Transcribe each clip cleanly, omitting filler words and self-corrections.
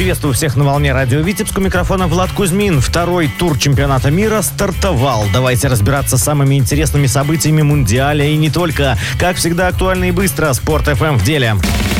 Приветствую всех на волне радио Витебск. У микрофона Влад Кузьмин. Второй тур чемпионата мира стартовал. Давайте разбираться с самыми интересными событиями Мундиаля и не только. Как всегда, актуально и быстро. Спорт ФМ в деле.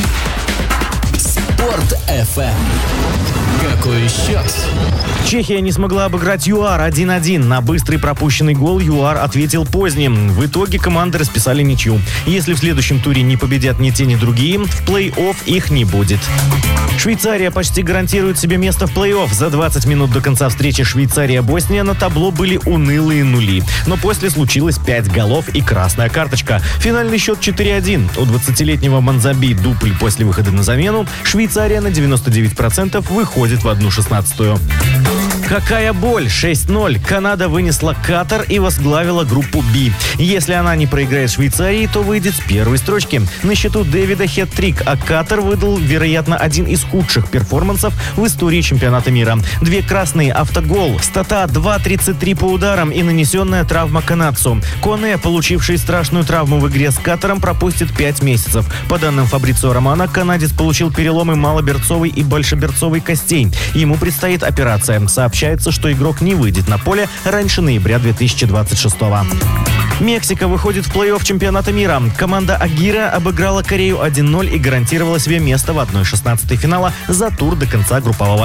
Спорт ФМ. Какой счет? Чехия не смогла обыграть ЮАР 1-1. На быстрый пропущенный гол ЮАР ответил поздним. В итоге команды расписали ничью. Если в следующем туре не победят ни те, ни другие, в плей-офф их не будет. Швейцария почти гарантирует себе место в плей-офф. За 20 минут до конца встречи Швейцария-Босния на табло были унылые нули. Но после случилось 5 голов и красная карточка. Финальный счет 4-1. У 20-летнего Манзаби дупль после выхода на замену. Швейцария на 99% выходит в 1/16. Какая боль! 6-0. Канада вынесла Катар и возглавила группу «Б». Если она не проиграет Швейцарии, то выйдет с первой строчки. На счету Дэвида хет-трик, а Катар выдал, вероятно, один из худших перформансов в истории чемпионата мира. 2 красные, автогол, стата 2.33 по ударам и нанесенная травма канадцу. Коне, получивший страшную травму в игре с Катаром, пропустит 5 месяцев. По данным Фабрицио Романо, канадец получил переломы малоберцовой и большеберцовой костей. Ему предстоит операция. Сообщается, что игрок не выйдет на поле раньше ноября 2026-го. Мексика выходит в плей-офф чемпионата мира. Команда Агира обыграла Корею 1-0 и гарантировала себе место в 1/16 финала за тур до конца группового